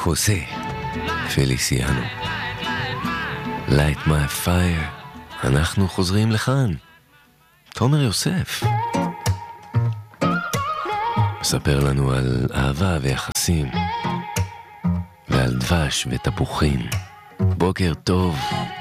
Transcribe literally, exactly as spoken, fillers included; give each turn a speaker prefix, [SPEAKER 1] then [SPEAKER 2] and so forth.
[SPEAKER 1] חוסה פליסיאנו, Light My Fire. אנחנו חוזרים לכאן. תומר יוסף מספר לנו על אהבה ויחסים ועל דבש ותפוחים. בוקר טוב.